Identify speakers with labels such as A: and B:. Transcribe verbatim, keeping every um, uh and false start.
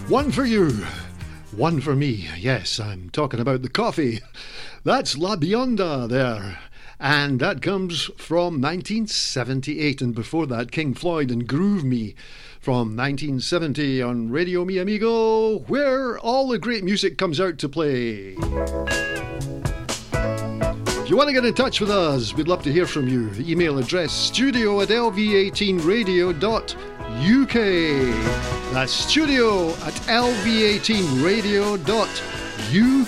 A: One for you, one for me. Yes, I'm talking about the coffee. That's La Bionda there. And that comes from nineteen seventy-eight. And before that, King Floyd and Groove Me from nineteen seventy on Radio Mi Amigo, where all the great music comes out to play. If you want to get in touch with us, we'd love to hear from you. The email address studio at l v eighteen radio dot u k. That's studio at l v eighteen radio dot u